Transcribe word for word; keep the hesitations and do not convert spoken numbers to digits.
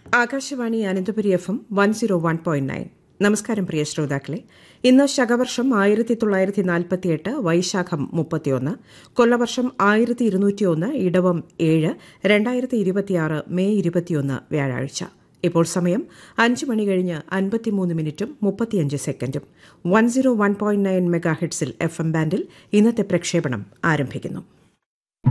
Akashvani Ananthapuri F M one zero one point nine. നമസ്കാരം പ്രിയ ശ്രോതാക്കളെ. ഇന്ന് ശകവർഷം ആയിരത്തി തൊള്ളായിരത്തി നാൽപ്പത്തിയെട്ട് വൈശാഖം മുപ്പത്തിയൊന്ന്, കൊല്ലവർഷം ആയിരത്തി ഇരുന്നൂറ്റിയൊന്ന് ഇടവം ഏഴ് രണ്ടായിരത്തി ഇരുപത്തിയാറ് മെയ് ഇരുപത്തിയൊന്ന് വ്യാഴാഴ്ച. ഇപ്പോൾ സമയം അഞ്ച് മണി കഴിഞ്ഞ് അൻപത്തിമൂന്ന് മിനിറ്റും മുപ്പത്തിയഞ്ച് സെക്കൻഡും. One zero one point nine mega ഹെഡ്സിൽ F M ബാൻഡിൽ ഇന്നത്തെ പ്രക്ഷേപണം ആരംഭിക്കുന്നു.